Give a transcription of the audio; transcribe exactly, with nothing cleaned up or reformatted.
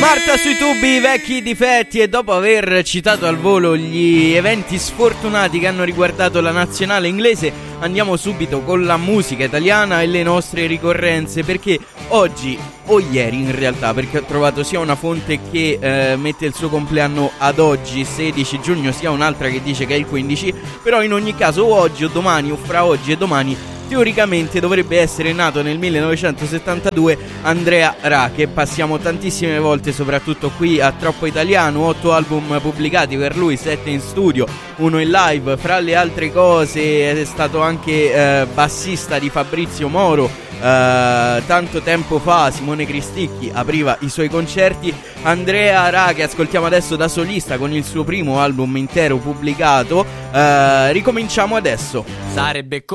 Marta sui tubi, i vecchi difetti. E dopo aver citato al volo gli eventi sfortunati che hanno riguardato la nazionale inglese, andiamo subito con la musica italiana e le nostre ricorrenze, perché oggi, o ieri in realtà, perché ho trovato sia una fonte che eh, mette il suo compleanno ad oggi, sedici giugno, sia un'altra che dice che è il quindici, però in ogni caso o oggi o domani o fra oggi e domani teoricamente dovrebbe essere nato nel millenovecentosettantadue Andrea Ra, che passiamo tantissime volte soprattutto qui a Troppo Italiano. Otto album pubblicati per lui, sette in studio, uno in live. Fra le altre cose è stato anche eh, bassista di Fabrizio Moro. Uh, tanto tempo fa Simone Cristicchi apriva i suoi concerti. Andrea Ra, che ascoltiamo adesso da solista con il suo primo album intero pubblicato. uh, Ricominciamo adesso. Sarebbe